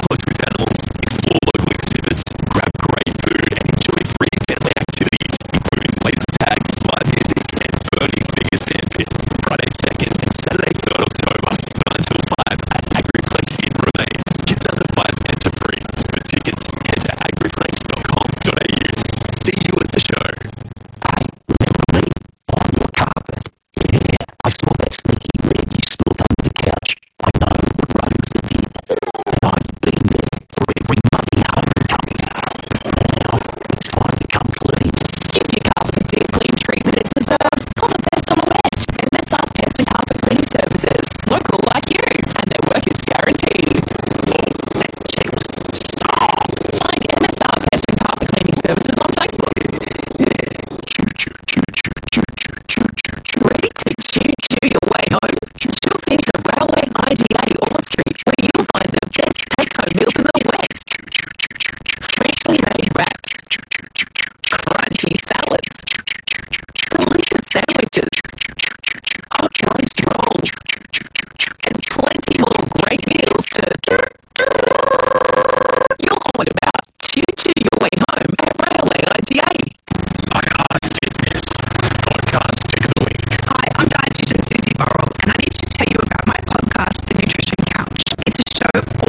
close with animals, explore local exhibits, grab great food, and enjoy free family activities, including laser tag, live music, and Bernie's biggest sandpit. Friday 2nd and Saturday 3rd October, 9 till 5 at Agriplex in Romaine. Kids under 5 enter free. For tickets, head to agriplex.com.au. See you at the show. Hey, remember me? On your carpet. Yeah, I saw that sneaky red you spilled under the couch. I know what road it did. And I've been there for every muddy homecoming. Now, it's time to come clean. Give your carpet the deep clean treatment it deserves. Call the best on the west. MSR Pest and Carpet Cleaning Services. Local like you, and their work is guaranteed. Stop! Find MSR Pest and Carpet Cleaning Services on Facebook. Ready to choo-choo your way home? Sure things at Railway IGA Orr Street, where you'll find the best take-home meals in the West. Freshly made wraps, crunchy salads, delicious sandwiches, hot roast rolls, and plenty more great meals to you'll home about. Choo-choo your way home at Railway IGA. Fitness podcast pick of the week. Hi, I'm dietitian Susie Burrell, and I need to tell you about my podcast, The Nutrition Couch. It's a show